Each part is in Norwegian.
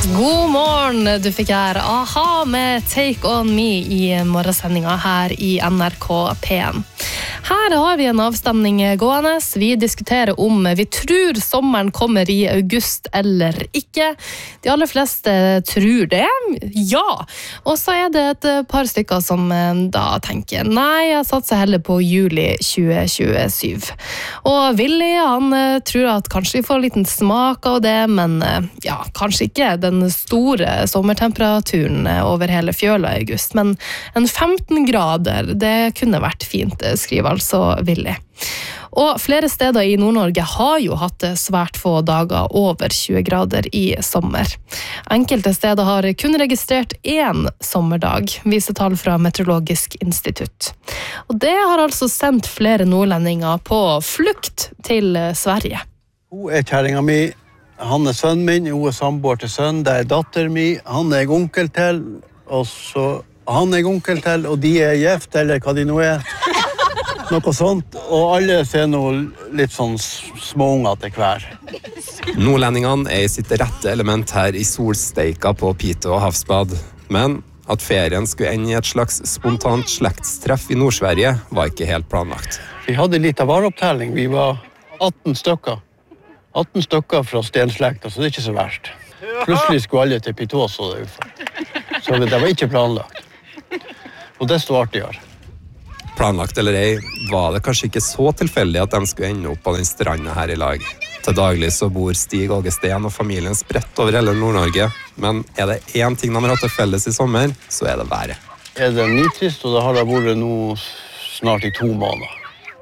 God morgen, du fikk her AHA med Take On Me i morgensendinga her i NRK P1. Her har vi en avstemning gående. Vi diskuterer om vi tror sommeren kommer i august eller ikke. De aller fleste tror det, ja. Og så er det et par stykker som da tenker, nei, jeg satser heller på juli 2027. Og Willy, han tror at kanskje vi får en liten smak av det, men ja, kanskje ikke den store sommertemperaturen over hele fjøla i august, men en 15 grader, det kunne vært fint, skriver altså Willy. Og flere steder i Nord-Norge har jo hatt svært få dager over 20 grader i sommer. Enkelte steder har kun registrert 1 sommerdag, viser tall fra Meteorologisk institutt. Og det har altså sendt flere nordlendinger på flukt til Sverige. Hun kjæringen min, han sønnen min, hun samboer til sønnen, det datter min, han onkel til, og så han onkel til, og de gift, eller hva de nå Noe sånt, og alle ser noe litt sånn småunger til hver. Nordlendingene i sitt rette element her i solsteika på Piteå og Havsbad, men at ferien skulle ende i et slags spontant slektstreff i Nord-Sverige var ikke helt planlagt. Vi hadde litt av vareopptelling, vi var 18 stykker. 18 stykker fra stenslekta, så det er ikke så verst. Plutselig skulle alle til Piteå, så det var ikke planlagt. Og desto artigere. Planlagt eller ei, var det kanskje ikke så tilfeldig at de skulle ende opp på den stranda her i lag. Til daglig så bor Stig Åge Steen og familien spredt over hele Nord-Norge, men er det én ting de har hatt til felles i sommer, så er det været. Er det nitrist, og det har det vært nå snart i 2 måneder.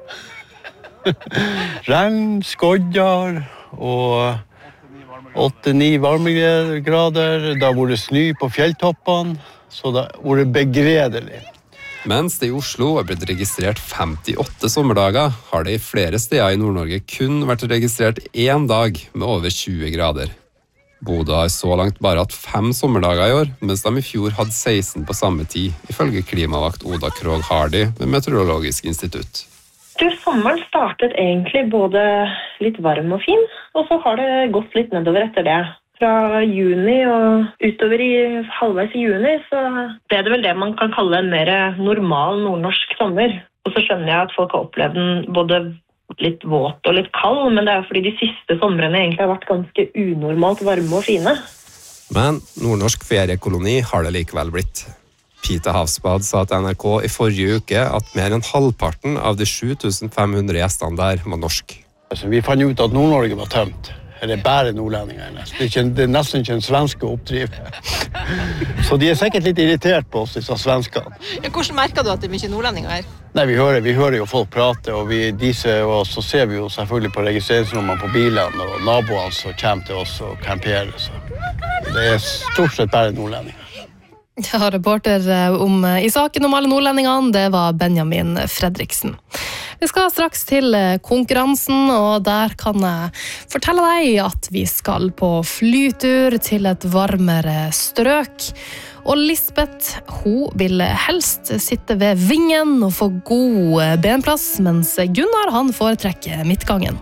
Regn, skodder og 8-9 varmegrader. Det har vært snø på fjelltoppene, så det har vært begredelig. Mens det i Oslo har blitt registrert 58 sommerdager, har det i flere steder i Nord-Norge kun vært registrert 1 dag med over 20 grader. Bodø har så langt bare hatt 5 sommerdager i år, mens de i fjor hadde 16 på samme tid, ifølge klimavakt Oda Krog Hardy ved Meteorologisk institutt. Sommeren startet egentlig både litt varm og fin, og så har det gått litt nedover etter det. Fra juni og utover i halvveis i juni, så ble det vel det man kan kalle en mer normal nordnorsk sommer. Og så skjønner jeg at folk har opplevd den både litt våt og litt kald, men det er fordi de siste somrene egentlig har vært ganske unormalt varme og fine. Men nordnorsk feriekoloni har det likevel blitt. Piteå Havsbad sa til NRK i forrige uke at mer enn halvparten av de 7500 gjestene der var norsk. Vi fant ut at Nord-Norge var tømt. Det er bare nordlendinger. Det er nesten ikke en svenske oppdriv. Så de er sikkert litt irritert på oss, disse svenskene. Ja, hvordan merker du at det er mye nordlendinger her? Nei, vi hører jo folk prate, og så ser vi jo selvfølgelig på registreringsnummerne på bilene, og naboene som kommer til oss og camperer. Så det er stort sett bare nordlendinger. Ja, reporter i saken om alle nordlendingene, det var Benjamin Fredriksen. Vi skal straks til konkurransen, og der kan jeg fortelle deg at vi skal på flytur til et varmere strøk. Og Lisbeth, hun vil helst sitte ved vingen og få god benplass, mens Gunnar, han foretrekker midtgangen.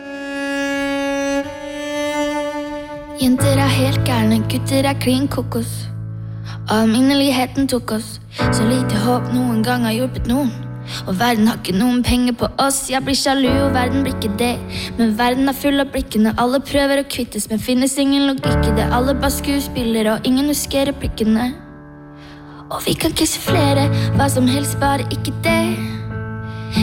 Jenter er helt gærne, gutter er klin kokos. Alminneligheten tok oss, så lite håp noen gang har hjulpet noen. Og verden har ikke noen penger på oss. Jeg blir sjalu og verden blir ikke det. Men verden er full av blikkene. Alle prøver å kvittes, men finnes ingen logikk i det. Alle bare skuespiller og ingen husker replikkene. Og vi kan kysse flere, hva som helst, bare ikke det.